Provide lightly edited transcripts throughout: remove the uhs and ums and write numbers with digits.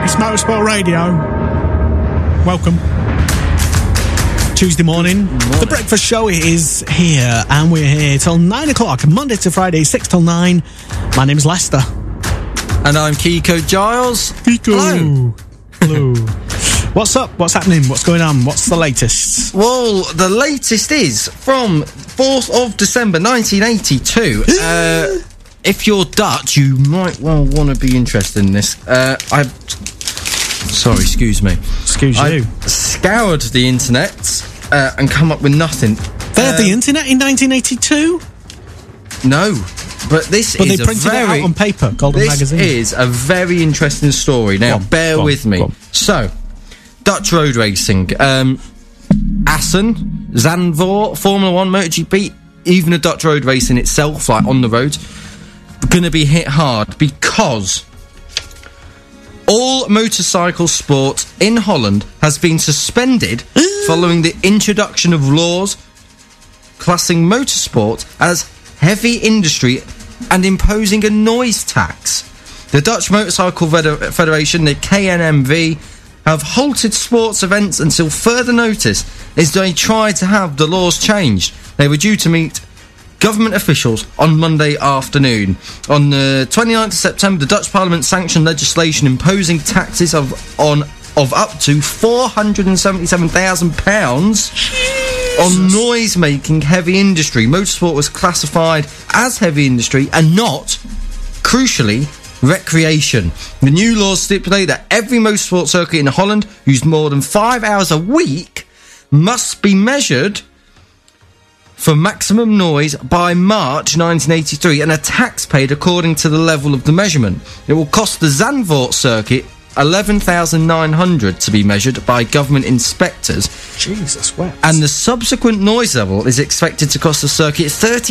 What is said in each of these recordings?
It's Motorsport Radio. Welcome. Tuesday morning. The breakfast show is here, and we're here till 9 o'clock, Monday to Friday, 6 till 9. My name's Lester. And I'm Kiko Giles. Kiko. Hello. What's up? What's happening? What's going on? What's the latest? Well, the latest is from 4th of December 1982. If you're Dutch, you might well want to be interested in this. Sorry, excuse me. Excuse you. I scoured the internet and come up with nothing. They had the internet in 1982? No. But they printed it out on paper, Golden Magazine. This is a very interesting story. Now, bear with me. So, Dutch road racing. Assen, Zandvoort, Formula 1, MotoGP, even a Dutch road racing itself, like on the road, going to be hit hard because all motorcycle sport in Holland has been suspended following the introduction of laws classing motorsport as heavy industry and imposing a noise tax. The Dutch Motorcycle Federation, the KNMV, have halted sports events until further notice as they try to have the laws changed. They were due to meet government officials on Monday afternoon. On the 29th of September, the Dutch Parliament sanctioned legislation imposing taxes of up to £477,000 on noise-making heavy industry. Motorsport was classified as heavy industry and not, crucially, recreation. The new laws stipulate that every motorsport circuit in Holland used more than 5 hours a week must be measured for maximum noise by March 1983 and a tax paid according to the level of the measurement. It will cost the Zandvoort circuit $11,900 to be measured by government inspectors. Jesus, what? And the subsequent noise level is expected to cost the circuit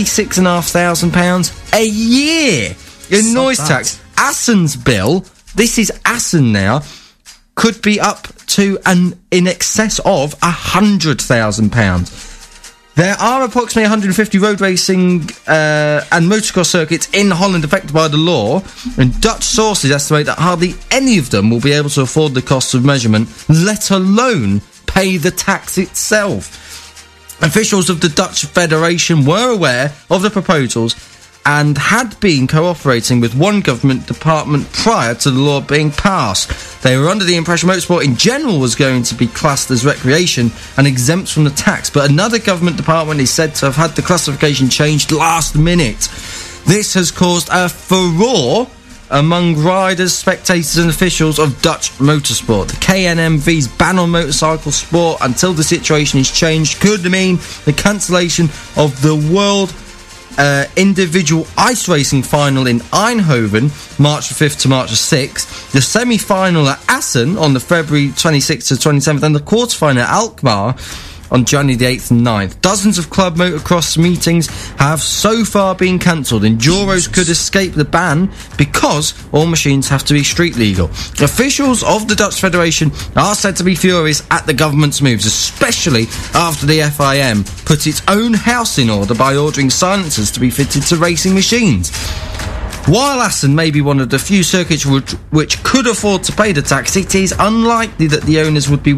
£36,500 a year in noise tax. Assen's bill, this is Assen now, could be up to in excess of £100,000. There are approximately 150 road racing and motocross circuits in Holland affected by the law, and Dutch sources estimate that hardly any of them will be able to afford the costs of measurement, let alone pay the tax itself. Officials of the Dutch Federation were aware of the proposals and had been cooperating with one government department prior to the law being passed. They were under the impression motorsport in general was going to be classed as recreation and exempt from the tax, but another government department is said to have had the classification changed last minute. This has caused a furore among riders, spectators and officials of Dutch motorsport. The KNMV's ban on motorcycle sport until the situation is changed could mean the cancellation of the World individual ice racing final in Eindhoven, March 5th to March 6th, the semi-final at Assen on the February 26th to 27th, and the quarter-final at Alkmaar on January the 8th and 9th. Dozens of club motocross meetings have so far been cancelled. Enduros could escape the ban because all machines have to be street legal. Officials of the Dutch Federation are said to be furious at the government's moves, especially after the FIM put its own house in order by ordering silencers to be fitted to racing machines. While Assen may be one of the few circuits which could afford to pay the tax, it is unlikely that the owners would be